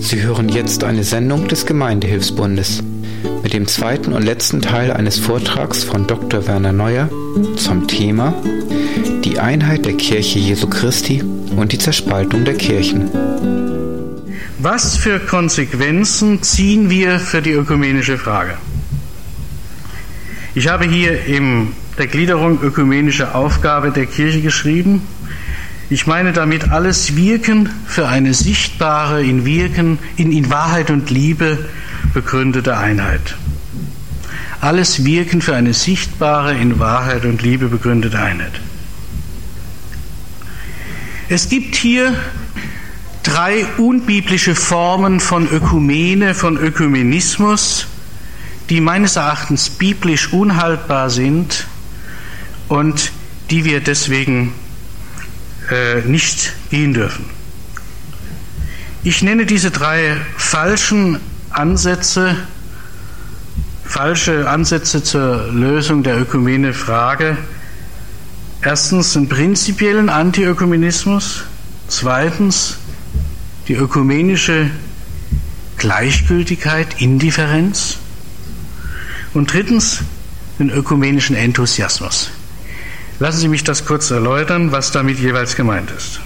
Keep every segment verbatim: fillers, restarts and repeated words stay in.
Sie hören jetzt eine Sendung des Gemeindehilfsbundes mit dem zweiten und letzten Teil eines Vortrags von Doktor Werner Neuer zum Thema Die Einheit der Kirche Jesu Christi und die Zerspaltung der Kirchen. Was für Konsequenzen ziehen wir für die ökumenische Frage? Ich habe hier in der Gliederung ökumenische Aufgabe der Kirche geschrieben. Ich meine damit alles Wirken für eine sichtbare, in Wirken, in, in Wahrheit und Liebe begründete Einheit. Alles Wirken für eine sichtbare, in Wahrheit und Liebe begründete Einheit. Es gibt hier drei unbiblische Formen von Ökumene, von Ökumenismus, die meines Erachtens biblisch unhaltbar sind und die wir deswegen äh, nicht gehen dürfen. Ich nenne diese drei falschen Ansätze, falsche Ansätze zur Lösung der Ökumene-Frage. Erstens den prinzipiellen Antiökumenismus, zweitens die ökumenische Gleichgültigkeit, Indifferenz und drittens den ökumenischen Enthusiasmus. Lassen Sie mich das kurz erläutern, was damit jeweils gemeint ist.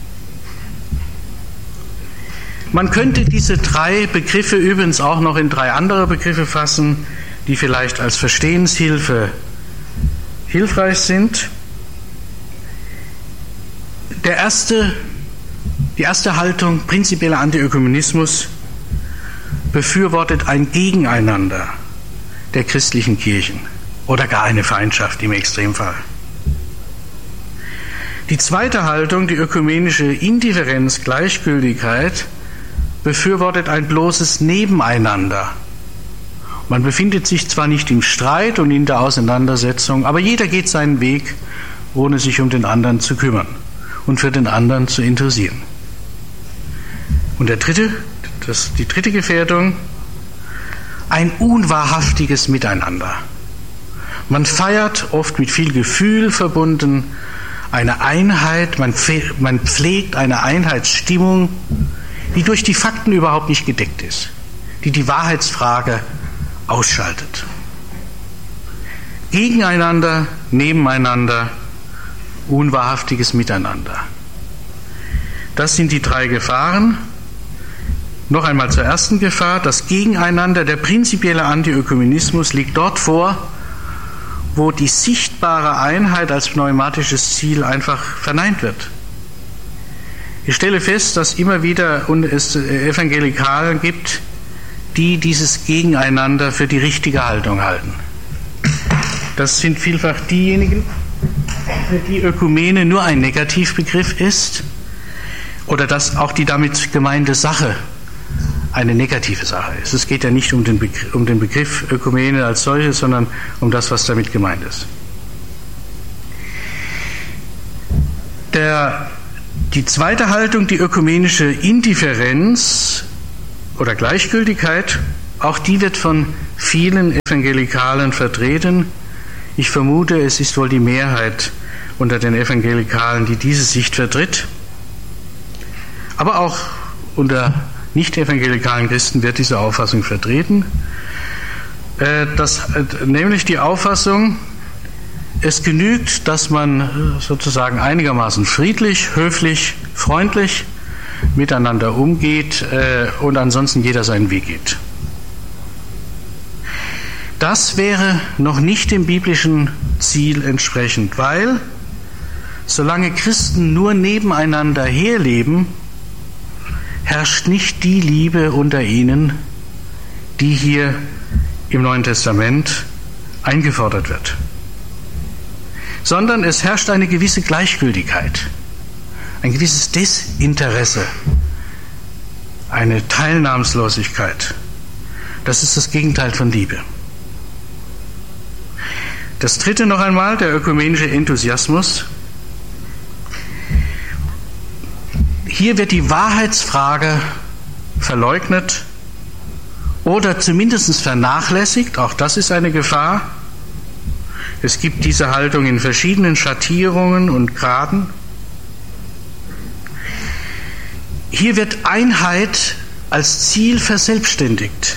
Man könnte diese drei Begriffe übrigens auch noch in drei andere Begriffe fassen, die vielleicht als Verstehenshilfe hilfreich sind. Der erste, die erste Haltung, prinzipieller Antiökumenismus, befürwortet ein Gegeneinander der christlichen Kirchen oder gar eine Feindschaft im Extremfall. Die zweite Haltung, die ökumenische Indifferenz, Gleichgültigkeit, befürwortet ein bloßes Nebeneinander. Man befindet sich zwar nicht im Streit und in der Auseinandersetzung, aber jeder geht seinen Weg, ohne sich um den anderen zu kümmern und für den anderen zu interessieren. Und der dritte, das, die dritte Gefährdung, ein unwahrhaftiges Miteinander. Man feiert, oft mit viel Gefühl verbunden, eine Einheit, man, man pflegt eine Einheitsstimmung, die durch die Fakten überhaupt nicht gedeckt ist, die die Wahrheitsfrage ausschaltet. Gegeneinander, nebeneinander, unwahrhaftiges Miteinander. Das sind die drei Gefahren. Noch einmal zur ersten Gefahr. Das Gegeneinander, der prinzipielle Antiökumenismus liegt dort vor, wo die sichtbare Einheit als pneumatisches Ziel einfach verneint wird. Ich stelle fest, dass immer wieder es Evangelikalen gibt, die dieses Gegeneinander für die richtige Haltung halten. Das sind vielfach diejenigen, für die Ökumene nur ein Negativbegriff ist oder dass auch die damit gemeinte Sache eine negative Sache ist. Es geht ja nicht um den Begriff, um den Begriff Ökumene als solches, sondern um das, was damit gemeint ist. Der, die zweite Haltung, die ökumenische Indifferenz oder Gleichgültigkeit, auch die wird von vielen Evangelikalen vertreten. Ich vermute, es ist wohl die Mehrheit unter den Evangelikalen, die diese Sicht vertritt. Aber auch unter nicht-evangelikalen Christen wird diese Auffassung vertreten. Das, nämlich die Auffassung, es genügt, dass man sozusagen einigermaßen friedlich, höflich, freundlich miteinander umgeht und ansonsten jeder seinen Weg geht. Das wäre noch nicht dem biblischen Ziel entsprechend, weil solange Christen nur nebeneinander herleben, herrscht nicht die Liebe unter ihnen, die hier im Neuen Testament eingefordert wird, sondern es herrscht eine gewisse Gleichgültigkeit, ein gewisses Desinteresse, eine Teilnahmslosigkeit. Das ist das Gegenteil von Liebe. Das dritte noch einmal, der ökumenische Enthusiasmus. Hier wird die Wahrheitsfrage verleugnet oder zumindest vernachlässigt. Auch das ist eine Gefahr. Es gibt diese Haltung in verschiedenen Schattierungen und Graden. Hier wird Einheit als Ziel verselbstständigt.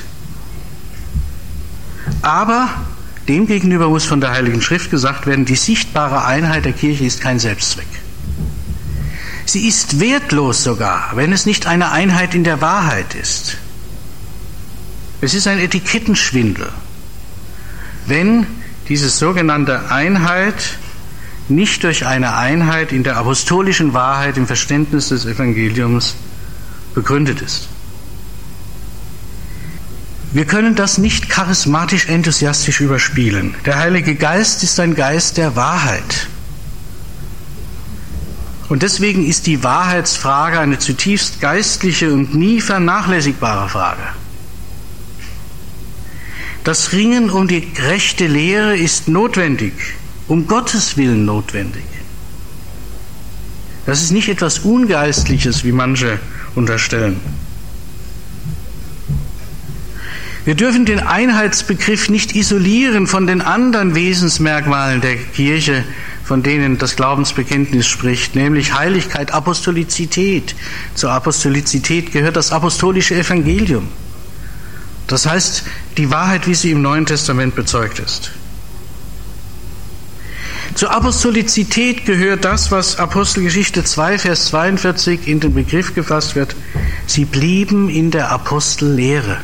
Aber demgegenüber muss von der Heiligen Schrift gesagt werden, die sichtbare Einheit der Kirche ist kein Selbstzweck. Sie ist wertlos sogar, wenn es nicht eine Einheit in der Wahrheit ist. Es ist ein Etikettenschwindel, wenn diese sogenannte Einheit nicht durch eine Einheit in der apostolischen Wahrheit im Verständnis des Evangeliums begründet ist. Wir können das nicht charismatisch enthusiastisch überspielen. Der Heilige Geist ist ein Geist der Wahrheit. Und deswegen ist die Wahrheitsfrage eine zutiefst geistliche und nie vernachlässigbare Frage. Das Ringen um die rechte Lehre ist notwendig, um Gottes Willen notwendig. Das ist nicht etwas Ungeistliches, wie manche unterstellen. Wir dürfen den Einheitsbegriff nicht isolieren von den anderen Wesensmerkmalen der Kirche, von denen das Glaubensbekenntnis spricht, nämlich Heiligkeit, Apostolizität. Zur Apostolizität gehört das apostolische Evangelium. Das heißt, die Wahrheit, wie sie im Neuen Testament bezeugt ist. Zur Apostolizität gehört das, was Apostelgeschichte zwei, Vers zweiundvierzig in den Begriff gefasst wird. Sie blieben in der Apostellehre.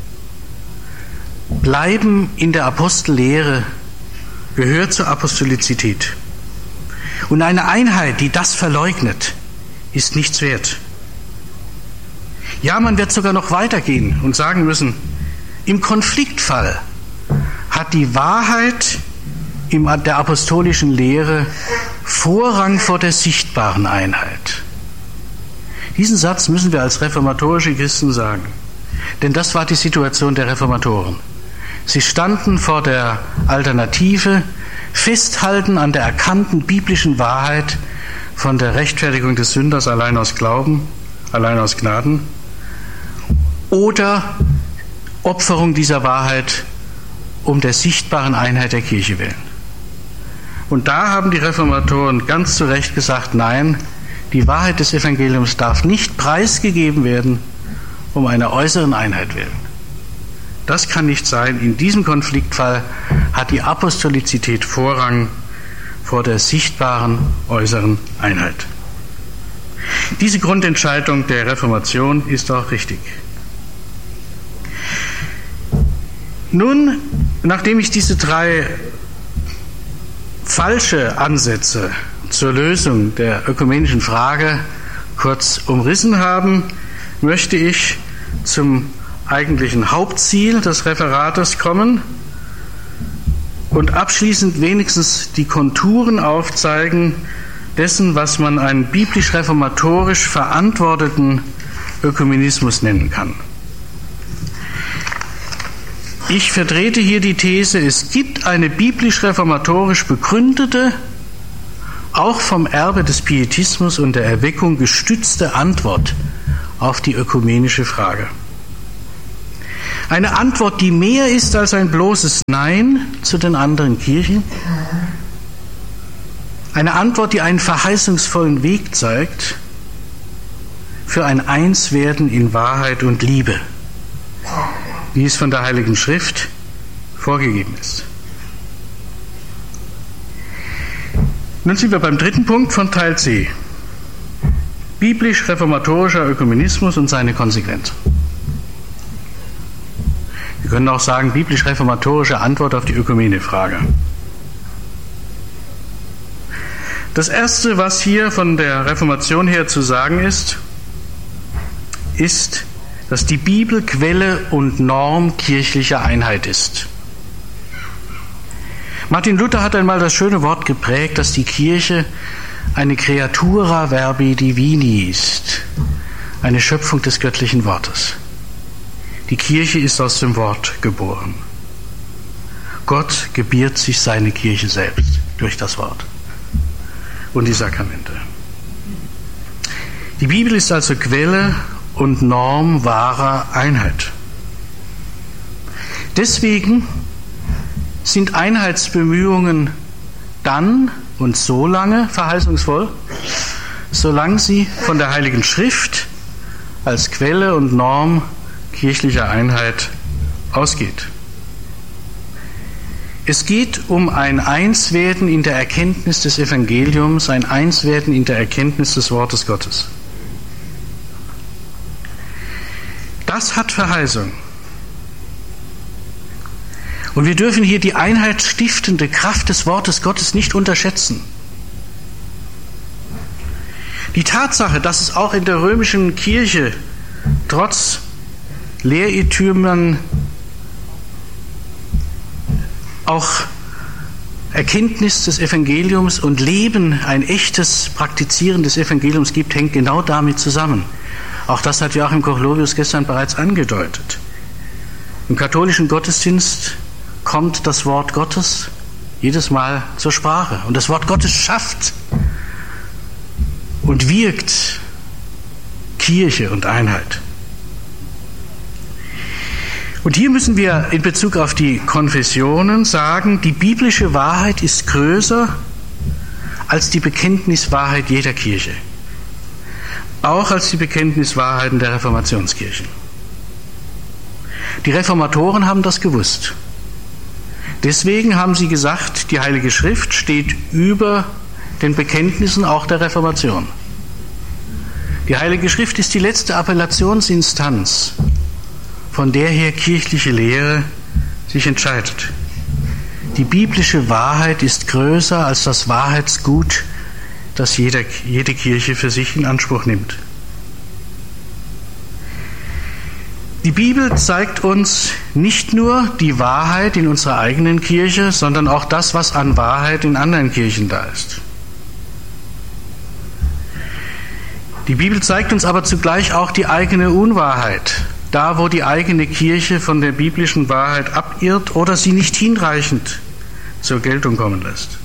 Bleiben in der Apostellehre gehört zur Apostolizität. Und eine Einheit, die das verleugnet, ist nichts wert. Ja, man wird sogar noch weitergehen und sagen müssen, im Konfliktfall hat die Wahrheit in der apostolischen Lehre Vorrang vor der sichtbaren Einheit. Diesen Satz müssen wir als reformatorische Christen sagen, denn das war die Situation der Reformatoren. Sie standen vor der Alternative, festhalten an der erkannten biblischen Wahrheit von der Rechtfertigung des Sünders allein aus Glauben, allein aus Gnaden, oder Opferung dieser Wahrheit um der sichtbaren Einheit der Kirche willen. Und da haben die Reformatoren ganz zu Recht gesagt, nein, die Wahrheit des Evangeliums darf nicht preisgegeben werden um einer äußeren Einheit willen. Das kann nicht sein. In diesem Konfliktfall hat die Apostolizität Vorrang vor der sichtbaren äußeren Einheit. Diese Grundentscheidung der Reformation ist auch richtig. Nun, nachdem ich diese drei falsche Ansätze zur Lösung der ökumenischen Frage kurz umrissen habe, möchte ich zum eigentlichen Hauptziel des Referates kommen und abschließend wenigstens die Konturen aufzeigen dessen, was man einen biblisch-reformatorisch verantworteten Ökumenismus nennen kann. Ich vertrete hier die These, es gibt eine biblisch-reformatorisch begründete, auch vom Erbe des Pietismus und der Erweckung gestützte Antwort auf die ökumenische Frage. Eine Antwort, die mehr ist als ein bloßes Nein zu den anderen Kirchen. Eine Antwort, die einen verheißungsvollen Weg zeigt für ein Einswerden in Wahrheit und Liebe, wie es von der Heiligen Schrift vorgegeben ist. Nun sind wir beim dritten Punkt von Teil C. Biblisch-reformatorischer Ökumenismus und seine Konsequenzen. Wir können auch sagen, biblisch-reformatorische Antwort auf die Ökumene-Frage. Das Erste, was hier von der Reformation her zu sagen ist, ist, dass die Bibel Quelle und Norm kirchlicher Einheit ist. Martin Luther hat einmal das schöne Wort geprägt, dass die Kirche eine Creatura verbi divini ist, eine Schöpfung des göttlichen Wortes. Die Kirche ist aus dem Wort geboren. Gott gebiert sich seine Kirche selbst durch das Wort und die Sakramente. Die Bibel ist also Quelle und Norm wahrer Einheit. Deswegen sind Einheitsbemühungen dann und so lange verheißungsvoll, solange sie von der Heiligen Schrift als Quelle und Norm kirchlicher Einheit ausgeht. Es geht um ein Einswerden in der Erkenntnis des Evangeliums, ein Einswerden in der Erkenntnis des Wortes Gottes. Das hat Verheißung. Und wir dürfen hier die einheitsstiftende Kraft des Wortes Gottes nicht unterschätzen. Die Tatsache, dass es auch in der römischen Kirche trotz Lehrirrtümern auch Erkenntnis des Evangeliums und Leben, ein echtes Praktizieren des Evangeliums gibt, hängt genau damit zusammen. Auch das hat Joachim Koch-Lovius gestern bereits angedeutet. Im katholischen Gottesdienst kommt das Wort Gottes jedes Mal zur Sprache. Und das Wort Gottes schafft und wirkt Kirche und Einheit. Und hier müssen wir in Bezug auf die Konfessionen sagen, die biblische Wahrheit ist größer als die Bekenntniswahrheit jeder Kirche. Auch als die Bekenntniswahrheiten der Reformationskirchen. Die Reformatoren haben das gewusst. Deswegen haben sie gesagt, die Heilige Schrift steht über den Bekenntnissen auch der Reformation. Die Heilige Schrift ist die letzte Appellationsinstanz, von der her kirchliche Lehre sich entscheidet. Die biblische Wahrheit ist größer als das Wahrheitsgut, das jeder, jede Kirche für sich in Anspruch nimmt. Die Bibel zeigt uns nicht nur die Wahrheit in unserer eigenen Kirche, sondern auch das, was an Wahrheit in anderen Kirchen da ist. Die Bibel zeigt uns aber zugleich auch die eigene Unwahrheit, da wo die eigene Kirche von der biblischen Wahrheit abirrt oder sie nicht hinreichend zur Geltung kommen lässt.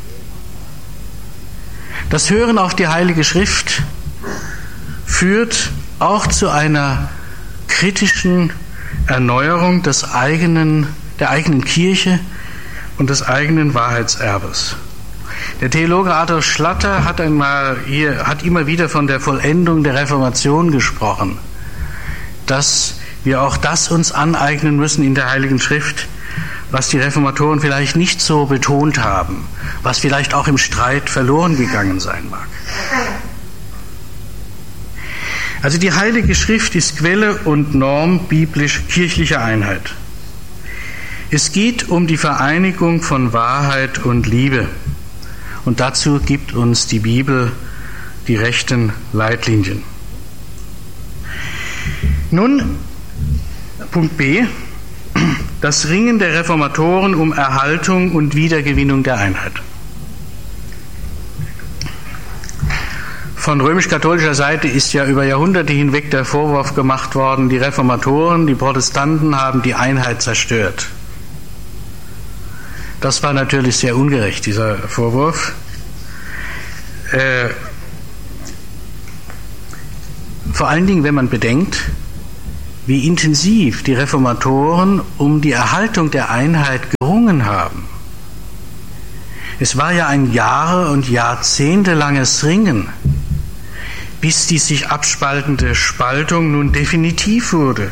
Das Hören auf die Heilige Schrift führt auch zu einer kritischen Erneuerung des eigenen, der eigenen Kirche und des eigenen Wahrheitserbes. Der Theologe Adolf Schlatter hat einmal hier, hat immer wieder von der Vollendung der Reformation gesprochen, dass wir auch das uns aneignen müssen in der Heiligen Schrift, was die Reformatoren vielleicht nicht so betont haben, was vielleicht auch im Streit verloren gegangen sein mag. Also die Heilige Schrift ist Quelle und Norm biblisch-kirchlicher Einheit. Es geht um die Vereinigung von Wahrheit und Liebe. Und dazu gibt uns die Bibel die rechten Leitlinien. Nun, Punkt B, das Ringen der Reformatoren um Erhaltung und Wiedergewinnung der Einheit. Von römisch-katholischer Seite ist ja über Jahrhunderte hinweg der Vorwurf gemacht worden, die Reformatoren, die Protestanten haben die Einheit zerstört. Das war natürlich sehr ungerecht, dieser Vorwurf. Äh, vor allen Dingen, wenn man bedenkt, wie intensiv die Reformatoren um die Erhaltung der Einheit gerungen haben. Es war ja ein Jahre- und jahrzehntelanges Ringen, bis die sich abspaltende Spaltung nun definitiv wurde.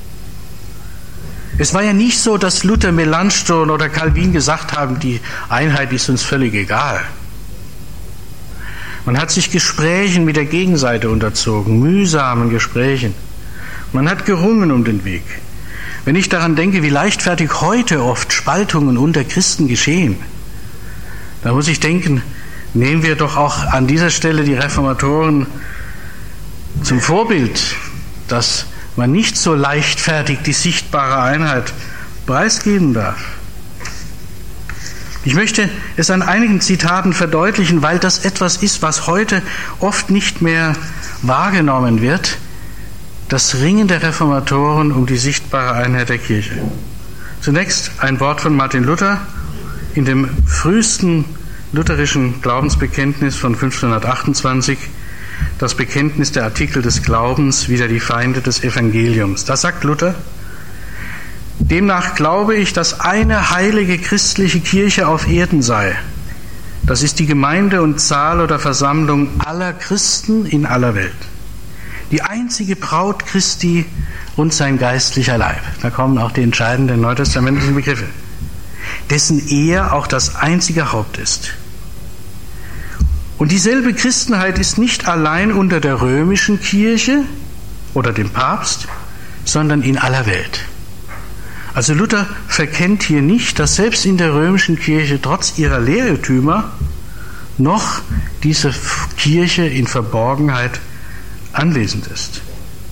Es war ja nicht so, dass Luther, Melanchthon oder Calvin gesagt haben, die Einheit ist uns völlig egal. Man hat sich Gesprächen mit der Gegenseite unterzogen, mühsamen Gesprächen. Man hat gerungen um den Weg. Wenn ich daran denke, wie leichtfertig heute oft Spaltungen unter Christen geschehen, dann muss ich denken, nehmen wir doch auch an dieser Stelle die Reformatoren zum Vorbild, dass man nicht so leichtfertig die sichtbare Einheit preisgeben darf. Ich möchte es an einigen Zitaten verdeutlichen, weil das etwas ist, was heute oft nicht mehr wahrgenommen wird, das Ringen der Reformatoren um die sichtbare Einheit der Kirche. Zunächst ein Wort von Martin Luther in dem frühesten lutherischen Glaubensbekenntnis von fünfzehnhundertachtundzwanzig, das Bekenntnis der Artikel des Glaubens wider die Feinde des Evangeliums. Da sagt Luther: Demnach glaube ich, dass eine heilige christliche Kirche auf Erden sei. Das ist die Gemeinde und Zahl oder Versammlung aller Christen in aller Welt. die einzige Braut Christi und sein geistlicher Leib. Da kommen auch die entscheidenden neutestamentlichen Begriffe, dessen er auch das einzige Haupt ist. Und dieselbe Christenheit ist nicht allein unter der römischen Kirche oder dem Papst, sondern in aller Welt. Also Luther verkennt hier nicht, dass selbst in der römischen Kirche trotz ihrer Lehrertümer noch diese Kirche in Verborgenheit anwesend ist.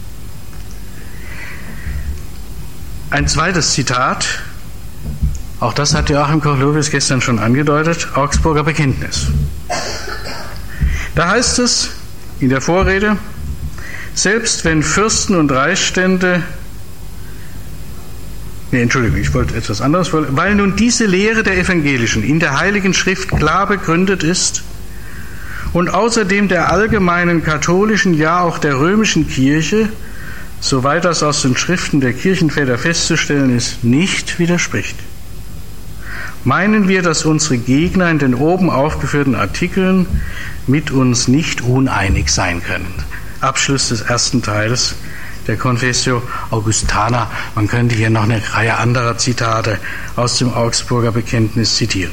Ein zweites Zitat, auch das hat Joachim Koch-Lovius gestern schon angedeutet, Augsburger Bekenntnis. Da heißt es in der Vorrede, selbst wenn Fürsten und Reichsstände, nee, Entschuldigung, ich wollte etwas anderes, weil nun diese Lehre der Evangelischen in der Heiligen Schrift klar begründet ist und außerdem der allgemeinen katholischen, ja auch der römischen Kirche, soweit das aus den Schriften der Kirchenväter festzustellen ist, nicht widerspricht. Meinen wir, dass unsere Gegner in den oben aufgeführten Artikeln mit uns nicht uneinig sein können. Abschluss des ersten Teils der Confessio Augustana. Man könnte hier noch eine Reihe anderer Zitate aus dem Augsburger Bekenntnis zitieren.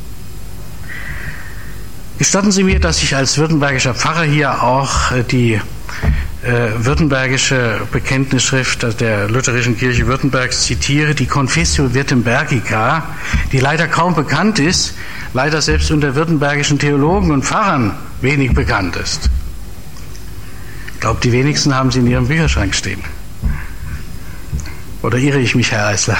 Gestatten Sie mir, dass ich als württembergischer Pfarrer hier auch die äh, württembergische Bekenntnisschrift der Lutherischen Kirche Württembergs zitiere, die Confessio Württembergica, die leider kaum bekannt ist, leider selbst unter württembergischen Theologen und Pfarrern wenig bekannt ist. Ich glaube, die wenigsten haben sie in ihrem Bücherschrank stehen. Oder irre ich mich, Herr Eisler?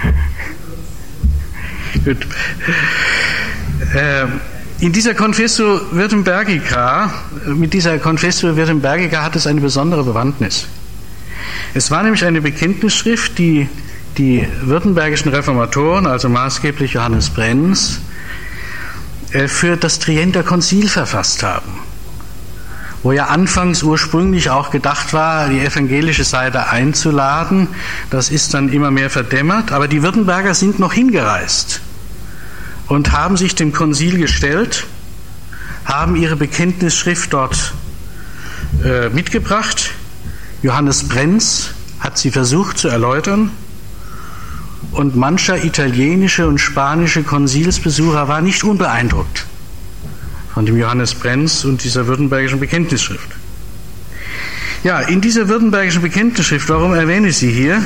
Gut. Äh, in dieser Confessio Württembergica, mit dieser Confessio Württembergica hat es eine besondere Bewandtnis. Es war nämlich eine Bekenntnisschrift, die die württembergischen Reformatoren, also maßgeblich Johannes Brenz, äh, für das Trienter Konzil verfasst haben, wo ja anfangs ursprünglich auch gedacht war, die evangelische Seite einzuladen. Das ist dann immer mehr verdämmert, aber die Württemberger sind noch hingereist und haben sich dem Konzil gestellt, haben ihre Bekenntnisschrift dort äh, mitgebracht. Johannes Brenz hat sie versucht zu erläutern und mancher italienische und spanische Konzilsbesucher war nicht unbeeindruckt von dem Johannes Brenz und dieser württembergischen Bekenntnisschrift. Ja, in dieser württembergischen Bekenntnisschrift, warum erwähne ich sie hier?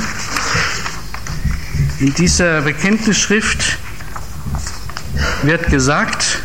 In dieser Bekenntnisschrift wird gesagt,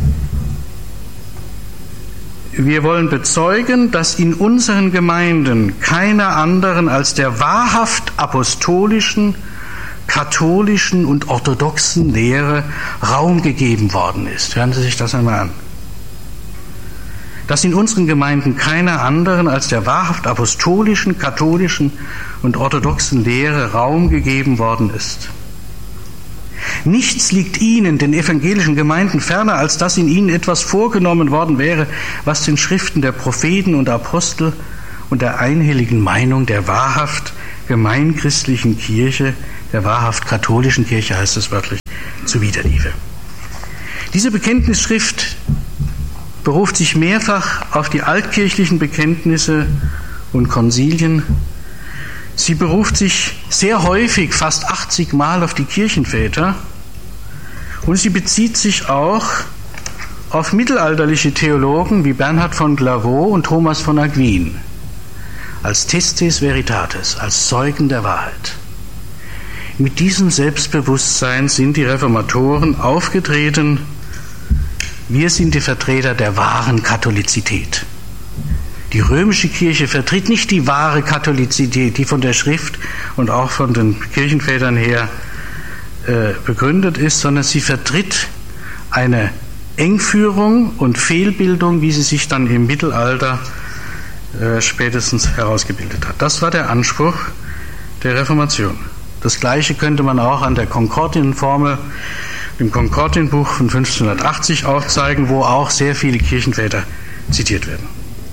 wir wollen bezeugen, dass in unseren Gemeinden keiner anderen als der wahrhaft apostolischen, katholischen und orthodoxen Lehre Raum gegeben worden ist. Hören Sie sich das einmal an. Dass in unseren Gemeinden keiner anderen als der wahrhaft apostolischen, katholischen und orthodoxen Lehre Raum gegeben worden ist. Nichts liegt ihnen, den evangelischen Gemeinden, ferner, als dass in ihnen etwas vorgenommen worden wäre, was den Schriften der Propheten und Apostel und der einhelligen Meinung der wahrhaft gemeinchristlichen Kirche, der wahrhaft katholischen Kirche heißt es wörtlich, zuwiderliefe. Diese Bekenntnisschrift beruft sich mehrfach auf die altkirchlichen Bekenntnisse und Konzilien. Sie beruft sich sehr häufig, fast achtzig Mal, auf die Kirchenväter, und sie bezieht sich auch auf mittelalterliche Theologen wie Bernhard von Clairvaux und Thomas von Aquin als Testes Veritatis, als Zeugen der Wahrheit. Mit diesem Selbstbewusstsein sind die Reformatoren aufgetreten. Wir sind die Vertreter der wahren Katholizität. Die römische Kirche vertritt nicht die wahre Katholizität, die von der Schrift und auch von den Kirchenvätern her äh, begründet ist, sondern sie vertritt eine Engführung und Fehlbildung, wie sie sich dann im Mittelalter äh, spätestens herausgebildet hat. Das war der Anspruch der Reformation. Das Gleiche könnte man auch an der Konkordienformel, dem Konkordienbuch von fünfzehnhundertachtzig aufzeigen, wo auch sehr viele Kirchenväter zitiert werden.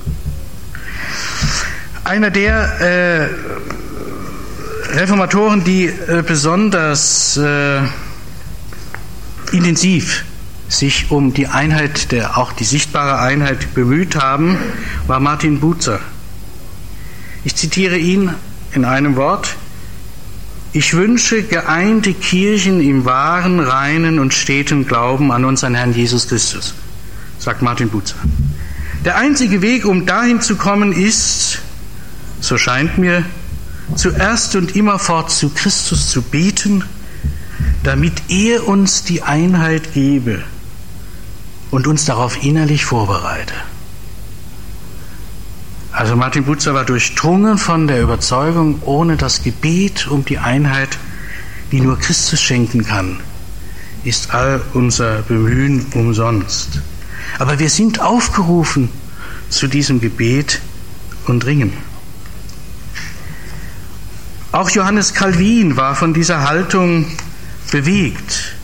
Einer der äh, Reformatoren, die äh, besonders äh, intensiv sich um die Einheit, der, auch die sichtbare Einheit bemüht haben, war Martin Bucer. Ich zitiere ihn in einem Wort: Ich wünsche geeinte Kirchen im wahren, reinen und steten Glauben an unseren Herrn Jesus Christus, sagt Martin Bucer. Der einzige Weg, um dahin zu kommen, ist, so scheint mir, zuerst und immerfort zu Christus zu beten, damit er uns die Einheit gebe und uns darauf innerlich vorbereite. Also Martin Bucer war durchdrungen von der Überzeugung, ohne das Gebet um die Einheit, die nur Christus schenken kann, ist all unser Bemühen umsonst. Aber wir sind aufgerufen zu diesem Gebet und Ringen. Auch Johannes Calvin war von dieser Haltung bewegt.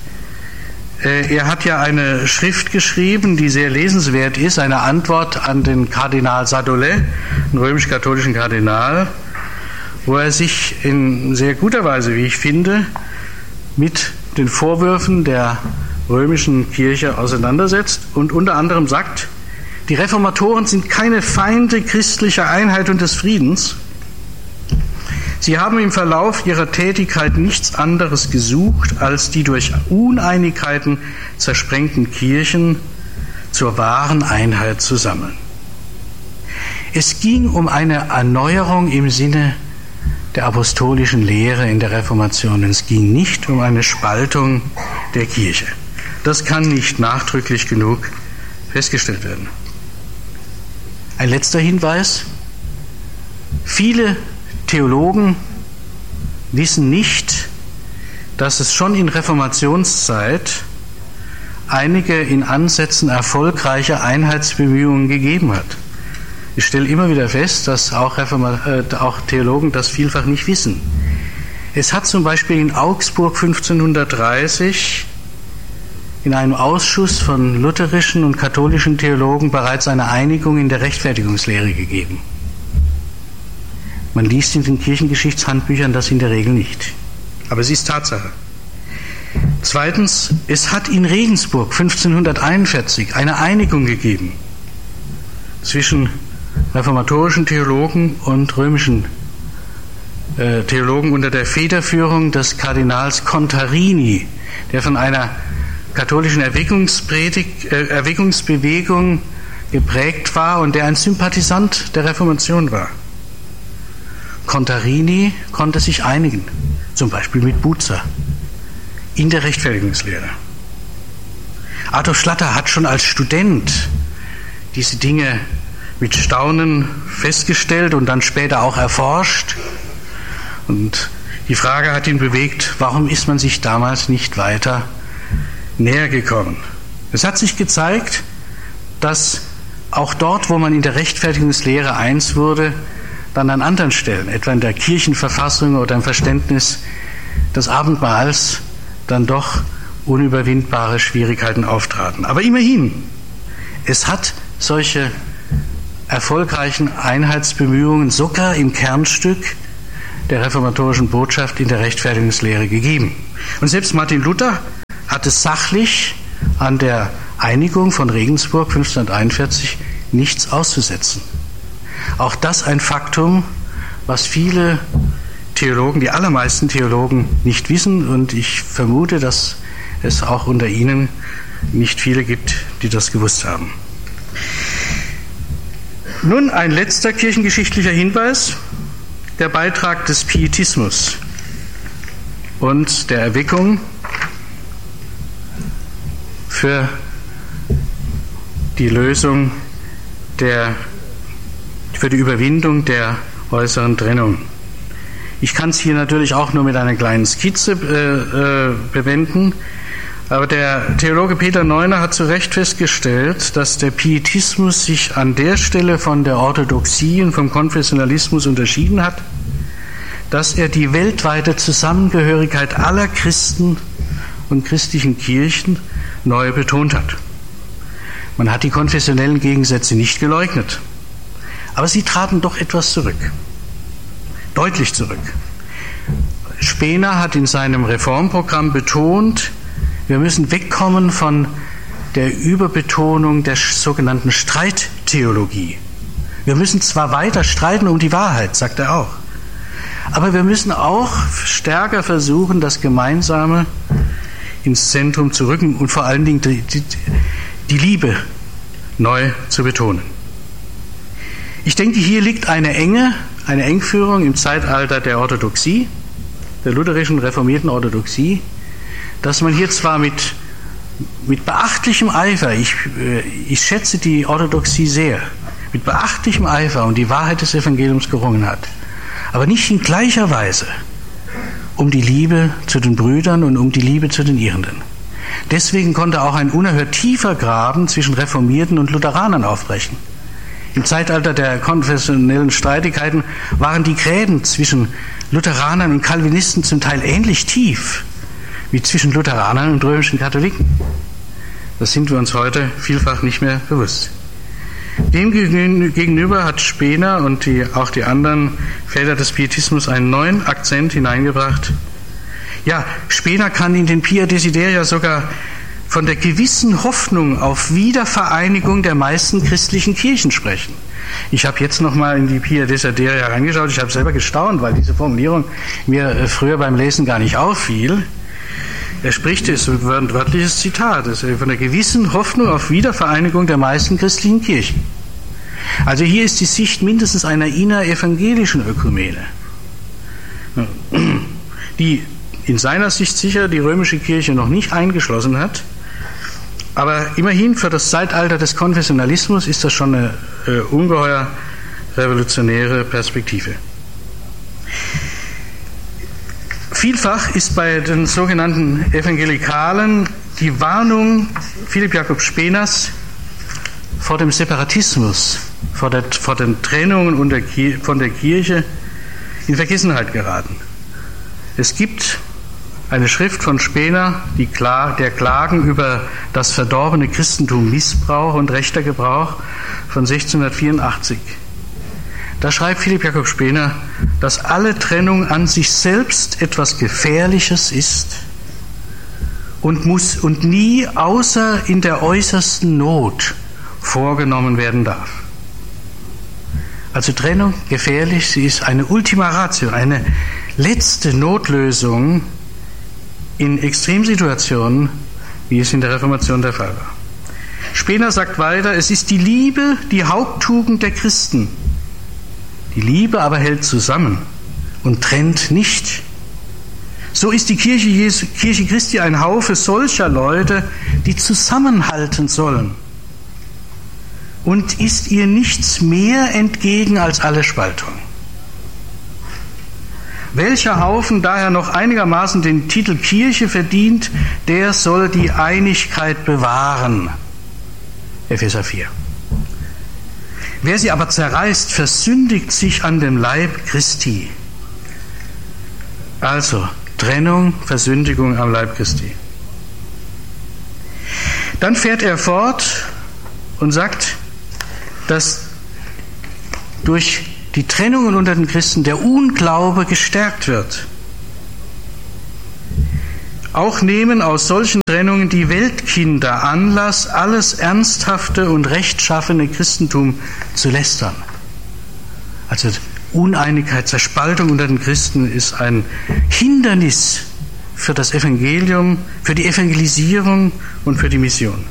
Er hat ja eine Schrift geschrieben, die sehr lesenswert ist, eine Antwort an den Kardinal Sadolet, einen römisch-katholischen Kardinal, wo er sich in sehr guter Weise, wie ich finde, mit den Vorwürfen der römischen Kirche auseinandersetzt und unter anderem sagt, die Reformatoren sind keine Feinde christlicher Einheit und des Friedens. Sie haben im Verlauf ihrer Tätigkeit nichts anderes gesucht, als die durch Uneinigkeiten zersprengten Kirchen zur wahren Einheit zu sammeln. Es ging um eine Erneuerung im Sinne der apostolischen Lehre in der Reformation. Es ging nicht um eine Spaltung der Kirche. Das kann nicht nachdrücklich genug festgestellt werden. Ein letzter Hinweis: Viele Theologen wissen nicht, dass es schon in Reformationszeit einige in Ansätzen erfolgreiche Einheitsbemühungen gegeben hat. Ich stelle immer wieder fest, dass auch, Reforma- äh, auch Theologen das vielfach nicht wissen. Es hat zum Beispiel in Augsburg fünfzehnhundertdreißig in einem Ausschuss von lutherischen und katholischen Theologen bereits eine Einigung in der Rechtfertigungslehre gegeben. Man liest in den Kirchengeschichtshandbüchern das in der Regel nicht. Aber es ist Tatsache. Zweitens, es hat in Regensburg fünfzehnhunderteinundvierzig eine Einigung gegeben zwischen reformatorischen Theologen und römischen äh, Theologen unter der Federführung des Kardinals Contarini, der von einer katholischen Erweckungspredigt, äh, Erweckungsbewegung geprägt war und der ein Sympathisant der Reformation war. Contarini konnte sich einigen, zum Beispiel mit Bucer, in der Rechtfertigungslehre. Arthur Schlatter hat schon als Student diese Dinge mit Staunen festgestellt und dann später auch erforscht. Und die Frage hat ihn bewegt, warum ist man sich damals nicht weiter näher gekommen? Es hat sich gezeigt, dass auch dort, wo man in der Rechtfertigungslehre eins wurde, dann an anderen Stellen, etwa in der Kirchenverfassung oder im Verständnis des Abendmahls, dann doch unüberwindbare Schwierigkeiten auftraten. Aber immerhin, es hat solche erfolgreichen Einheitsbemühungen sogar im Kernstück der reformatorischen Botschaft in der Rechtfertigungslehre gegeben. Und selbst Martin Luther hatte sachlich an der Einigung von Regensburg fünfzehnhunderteinundvierzig nichts auszusetzen. Auch das ein Faktum, was viele Theologen, die allermeisten Theologen nicht wissen, und ich vermute, dass es auch unter Ihnen nicht viele gibt, die das gewusst haben. Nun ein letzter kirchengeschichtlicher Hinweis, der Beitrag des Pietismus und der Erweckung für die Lösung der für die Überwindung der äußeren Trennung. Ich kann es hier natürlich auch nur mit einer kleinen Skizze äh, äh, bewenden, aber der Theologe Peter Neuner hat zu Recht festgestellt, dass der Pietismus sich an der Stelle von der Orthodoxie und vom Konfessionalismus unterschieden hat, dass er die weltweite Zusammengehörigkeit aller Christen und christlichen Kirchen neu betont hat. Man hat die konfessionellen Gegensätze nicht geleugnet. Aber sie traten doch etwas zurück, deutlich zurück. Spener hat in seinem Reformprogramm betont, wir müssen wegkommen von der Überbetonung der sogenannten Streittheologie. Wir müssen zwar weiter streiten um die Wahrheit, sagt er auch, aber wir müssen auch stärker versuchen, das Gemeinsame ins Zentrum zu rücken und vor allen Dingen die, die, die Liebe neu zu betonen. Ich denke, hier liegt eine enge, eine Engführung im Zeitalter der Orthodoxie, der lutherischen reformierten Orthodoxie, dass man hier zwar mit, mit beachtlichem Eifer, ich, ich schätze die Orthodoxie sehr, mit beachtlichem Eifer um die Wahrheit des Evangeliums gerungen hat, aber nicht in gleicher Weise um die Liebe zu den Brüdern und um die Liebe zu den Irrenden. Deswegen konnte auch ein unerhört tiefer Graben zwischen Reformierten und Lutheranern aufbrechen. Im Zeitalter der konfessionellen Streitigkeiten waren die Gräben zwischen Lutheranern und Calvinisten zum Teil ähnlich tief wie zwischen Lutheranern und römischen Katholiken. Das sind wir uns heute vielfach nicht mehr bewusst. Demgegenüber hat Spener und die, auch die anderen Väter des Pietismus einen neuen Akzent hineingebracht. Ja, Spener kann in den Pia Desideria sogar von der gewissen Hoffnung auf Wiedervereinigung der meisten christlichen Kirchen sprechen. Ich habe jetzt noch mal in die Pia Desideria reingeschaut. Ich habe selber gestaunt, weil diese Formulierung mir früher beim Lesen gar nicht auffiel. Er spricht, es ist ein wörtliches Zitat, es ist von der gewissen Hoffnung auf Wiedervereinigung der meisten christlichen Kirchen. Also hier ist die Sicht mindestens einer innerevangelischen Ökumene, die in seiner Sicht sicher die römische Kirche noch nicht eingeschlossen hat, aber immerhin für das Zeitalter des Konfessionalismus ist das schon eine äh, ungeheuer revolutionäre Perspektive. Vielfach ist bei den sogenannten Evangelikalen die Warnung Philipp Jakob Speners vor dem Separatismus, vor, der, vor den Trennungen der, von der Kirche in Vergessenheit geraten. Es gibt eine Schrift von Spener, die Kla- der Klagen über das verdorbene Christentum, Missbrauch und rechter Gebrauch von sechzehnhundertvierundachtzig. Da schreibt Philipp Jakob Spener, dass alle Trennung an sich selbst etwas Gefährliches ist und muss und nie außer in der äußersten Not vorgenommen werden darf. Also Trennung gefährlich, sie ist eine Ultima Ratio, eine letzte Notlösung in Extremsituationen, wie es in der Reformation der Fall war. Spener sagt weiter, es ist die Liebe die Haupttugend der Christen. Die Liebe aber hält zusammen und trennt nicht. So ist die Kirche, Jesu, Kirche Christi ein Haufe solcher Leute, die zusammenhalten sollen. Und ist ihr nichts mehr entgegen als alle Spaltung. Welcher Haufen daher noch einigermaßen den Titel Kirche verdient, der soll die Einigkeit bewahren. Epheser vier. Wer sie aber zerreißt, versündigt sich an dem Leib Christi. Also Trennung, Versündigung am Leib Christi. Dann fährt er fort und sagt, dass durch die Trennungen unter den Christen der Unglaube gestärkt wird. Auch nehmen aus solchen Trennungen die Weltkinder Anlass, alles ernsthafte und rechtschaffene Christentum zu lästern. Also Uneinigkeit, Zerspaltung unter den Christen ist ein Hindernis für das Evangelium, für die Evangelisierung und für die Mission.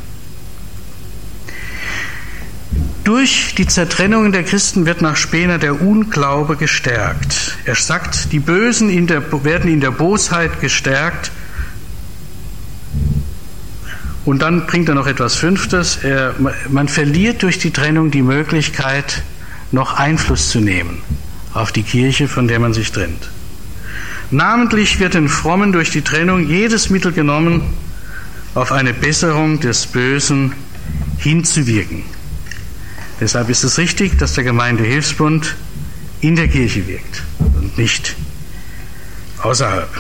Durch die Zertrennungen der Christen wird nach Spener der Unglaube gestärkt. Er sagt, die Bösen in der, werden in der Bosheit gestärkt. Und dann bringt er noch etwas Fünftes. Er, man verliert durch die Trennung die Möglichkeit, noch Einfluss zu nehmen auf die Kirche, von der man sich trennt. Namentlich wird den Frommen durch die Trennung jedes Mittel genommen, auf eine Besserung des Bösen hinzuwirken. Deshalb ist es richtig, dass der Gemeindehilfsbund in der Kirche wirkt und nicht außerhalb.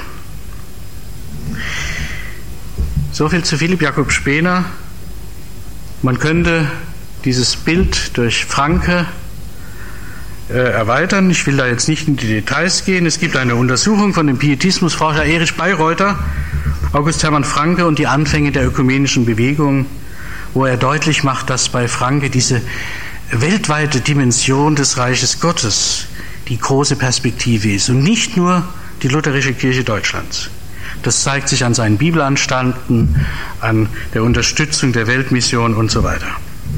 So viel zu Philipp Jakob Spener. Man könnte dieses Bild durch Franke äh, erweitern. Ich will da jetzt nicht in die Details gehen. Es gibt eine Untersuchung von dem Pietismusforscher Erich Bayreuther, August Hermann Franke und die Anfänge der ökumenischen Bewegung, wo er deutlich macht, dass bei Franke diese weltweite Dimension des Reiches Gottes die große Perspektive ist und nicht nur die lutherische Kirche Deutschlands. Das zeigt sich an seinen Bibelanstalten, an der Unterstützung der Weltmission und so weiter.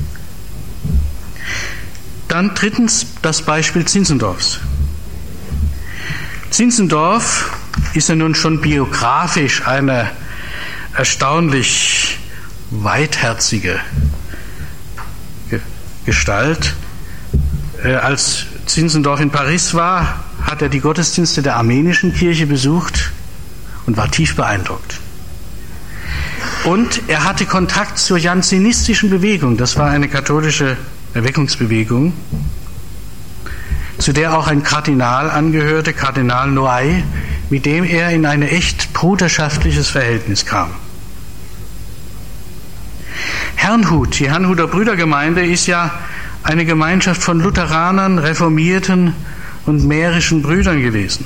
Dann drittens das Beispiel Zinzendorfs. Zinzendorf ist ja nun schon biografisch eine erstaunlich weitherzige Gestalt. Als Zinzendorf in Paris war, hat er die Gottesdienste der armenischen Kirche besucht und war tief beeindruckt. Und er hatte Kontakt zur jansenistischen Bewegung. Das war eine katholische Erweckungsbewegung, zu der auch ein Kardinal angehörte, Kardinal Noailles, mit dem er in ein echt bruderschaftliches Verhältnis kam. Herrnhut, die Herrnhuter Brüdergemeinde, ist ja eine Gemeinschaft von Lutheranern, Reformierten und mährischen Brüdern gewesen.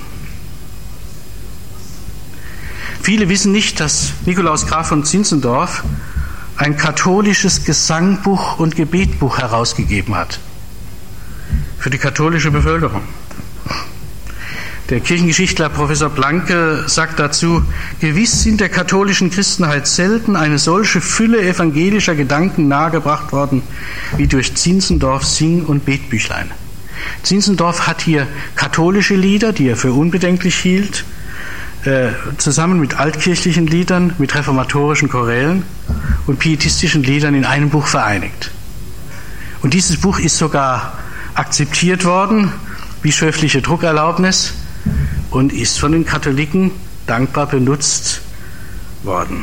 Viele wissen nicht, dass Nikolaus Graf von Zinzendorf ein katholisches Gesangbuch und Gebetbuch herausgegeben hat für die katholische Bevölkerung. Der Kirchengeschichtler Professor Blanke sagt dazu: Gewiss sind der katholischen Christenheit selten eine solche Fülle evangelischer Gedanken nahegebracht worden wie durch Zinzendorfs Sing- und Betbüchlein. Zinzendorf hat hier katholische Lieder, die er für unbedenklich hielt, äh, zusammen mit altkirchlichen Liedern, mit reformatorischen Chorälen und pietistischen Liedern in einem Buch vereinigt. Und dieses Buch ist sogar akzeptiert worden, bischöfliche Druckerlaubnis, und ist von den Katholiken dankbar benutzt worden.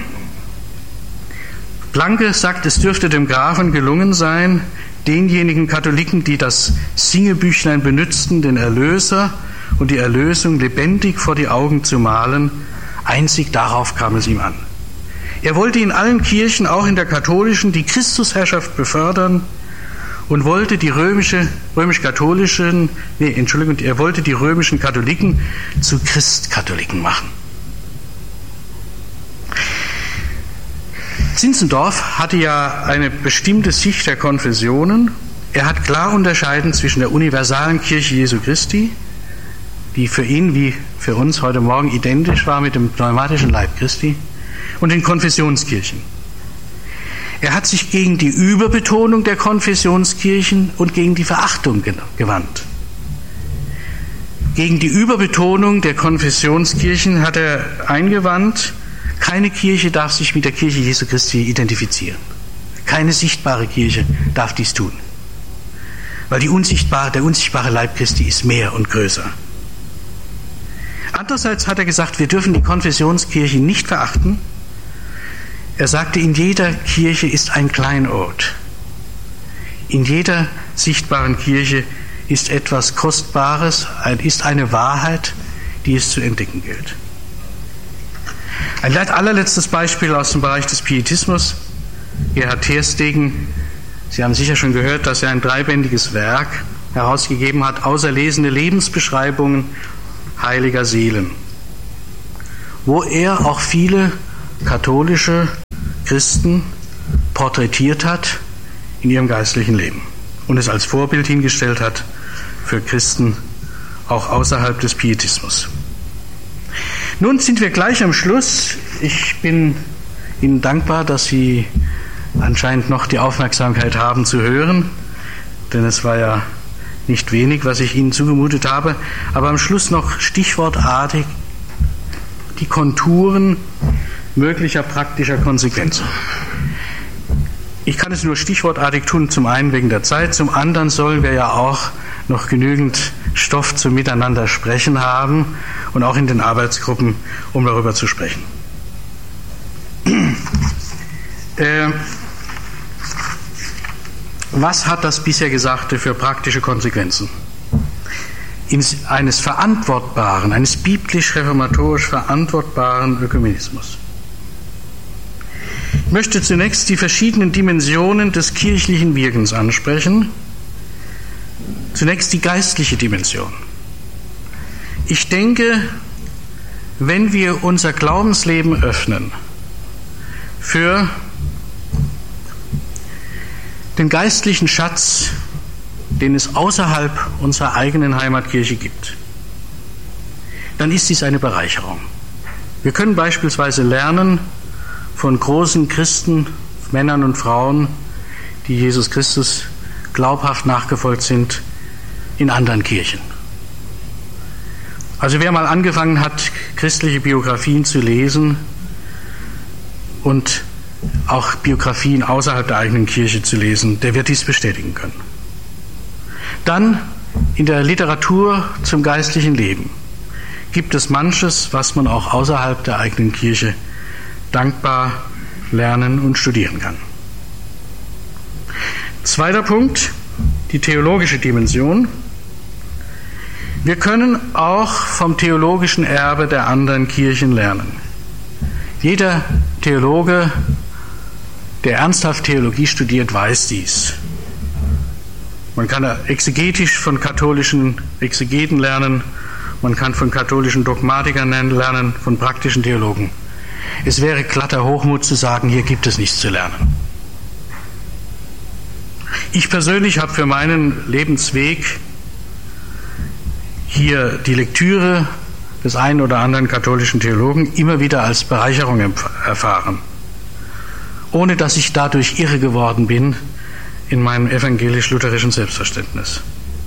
Blanke sagt, es dürfte dem Grafen gelungen sein, denjenigen Katholiken, die das Singebüchlein benützten, den Erlöser und die Erlösung lebendig vor die Augen zu malen. Einzig darauf kam es ihm an. Er wollte in allen Kirchen, auch in der katholischen, die Christusherrschaft befördern und wollte die römische, römisch-katholischen, nee, Entschuldigung, er wollte die römischen Katholiken zu Christkatholiken machen. Zinzendorf hatte ja eine bestimmte Sicht der Konfessionen. Er hat klar unterscheiden zwischen der universalen Kirche Jesu Christi, die für ihn wie für uns heute Morgen identisch war mit dem pneumatischen Leib Christi, und den Konfessionskirchen. Er hat sich gegen die Überbetonung der Konfessionskirchen und gegen die Verachtung gewandt. Gegen die Überbetonung der Konfessionskirchen hat er eingewandt: Keine Kirche darf sich mit der Kirche Jesu Christi identifizieren. Keine sichtbare Kirche darf dies tun. Weil die unsichtbare, der unsichtbare Leib Christi ist mehr und größer. Andererseits hat er gesagt, wir dürfen die Konfessionskirche nicht verachten. Er sagte, in jeder Kirche ist ein Kleinod. In jeder sichtbaren Kirche ist etwas Kostbares, ist eine Wahrheit, die es zu entdecken gilt. Ein allerletztes Beispiel aus dem Bereich des Pietismus. Gerhard Terstegen, Sie haben sicher schon gehört, dass er ein dreibändiges Werk herausgegeben hat, auserlesene Lebensbeschreibungen heiliger Seelen, wo er auch viele katholische Christen porträtiert hat in ihrem geistlichen Leben und es als Vorbild hingestellt hat für Christen auch außerhalb des Pietismus. Nun sind wir gleich am Schluss. Ich bin Ihnen dankbar, dass Sie anscheinend noch die Aufmerksamkeit haben zu hören, denn es war ja nicht wenig, was ich Ihnen zugemutet habe. Aber am Schluss noch stichwortartig die Konturen möglicher praktischer Konsequenzen. Ich kann es nur stichwortartig tun, zum einen wegen der Zeit, zum anderen sollen wir ja auch noch genügend Stoff zum Miteinander sprechen haben und auch in den Arbeitsgruppen, um darüber zu sprechen. äh, was hat das bisher Gesagte für praktische Konsequenzen? In eines verantwortbaren, eines biblisch-reformatorisch verantwortbaren Ökumenismus. Ich möchte zunächst die verschiedenen Dimensionen des kirchlichen Wirkens ansprechen. Zunächst die geistliche Dimension. Ich denke, wenn wir unser Glaubensleben öffnen für den geistlichen Schatz den es außerhalb unserer eigenen Heimatkirche gibt, dann ist dies eine Bereicherung. Wir können beispielsweise lernen von großen Christen, Männern und Frauen, die Jesus Christus glaubhaft nachgefolgt sind, in anderen Kirchen. Also wer mal angefangen hat, christliche Biografien zu lesen und auch Biografien außerhalb der eigenen Kirche zu lesen, der wird dies bestätigen können. Dann in der Literatur zum geistlichen Leben gibt es manches, was man auch außerhalb der eigenen Kirche dankbar lernen und studieren kann. Zweiter Punkt, die theologische Dimension. Wir können auch vom theologischen Erbe der anderen Kirchen lernen. Jeder Theologe, der ernsthaft Theologie studiert, weiß dies. Man kann exegetisch von katholischen Exegeten lernen, man kann von katholischen Dogmatikern lernen, von praktischen Theologen. Es wäre glatter Hochmut zu sagen, hier gibt es nichts zu lernen. Ich persönlich habe für meinen Lebensweg hier die Lektüre des einen oder anderen katholischen Theologen immer wieder als Bereicherung erfahren, ohne dass ich dadurch irre geworden bin in meinem evangelisch-lutherischen Selbstverständnis.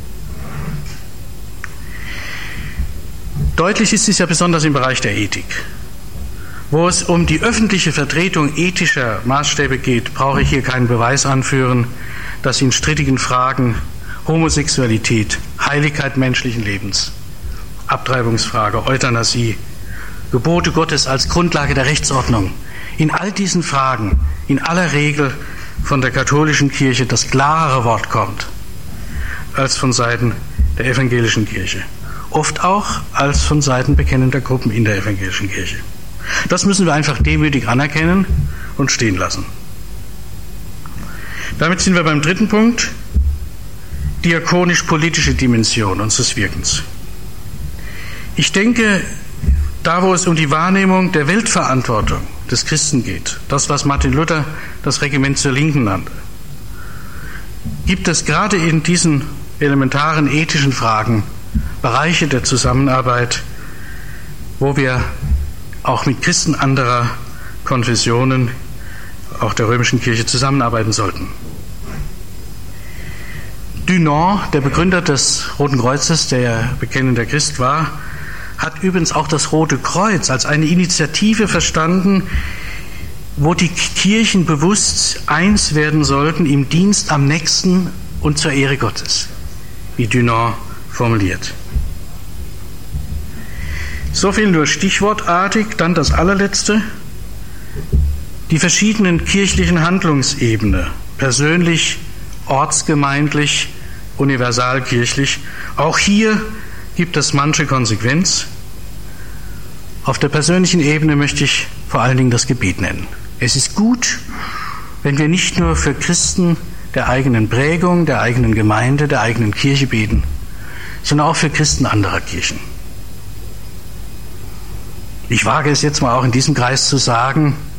Deutlich ist es ja besonders im Bereich der Ethik. Wo es um die öffentliche Vertretung ethischer Maßstäbe geht, brauche ich hier keinen Beweis anführen, dass in strittigen Fragen Homosexualität, Heiligkeit menschlichen Lebens, Abtreibungsfrage, Euthanasie, Gebote Gottes als Grundlage der Rechtsordnung, in all diesen Fragen in aller Regel von der katholischen Kirche das klarere Wort kommt als von Seiten der evangelischen Kirche. Oft auch als von Seiten bekennender Gruppen in der evangelischen Kirche. Das müssen wir einfach demütig anerkennen und stehen lassen. Damit sind wir beim dritten Punkt, diakonisch-politische Dimension unseres Wirkens. Ich denke, da wo es um die Wahrnehmung der Weltverantwortung des Christen geht, das, was Martin Luther das Regiment zur Linken nannte, gibt es gerade in diesen elementaren ethischen Fragen Bereiche der Zusammenarbeit, wo wir auch mit Christen anderer Konfessionen, auch der römischen Kirche, zusammenarbeiten sollten. Dunant, der Begründer des Roten Kreuzes, der ja bekennender Christ war, hat übrigens auch das Rote Kreuz als eine Initiative verstanden, wo die Kirchen bewusst eins werden sollten im Dienst am Nächsten und zur Ehre Gottes, wie Dunant formuliert. So viel nur stichwortartig, dann das allerletzte. Die verschiedenen kirchlichen Handlungsebenen, persönlich, ortsgemeindlich, universalkirchlich, auch hier gibt es manche Konsequenz. Auf der persönlichen Ebene möchte ich vor allen Dingen das Gebet nennen. Es ist gut, wenn wir nicht nur für Christen der eigenen Prägung, der eigenen Gemeinde, der eigenen Kirche beten, sondern auch für Christen anderer Kirchen. Ich wage es jetzt mal auch in diesem Kreis zu sagen,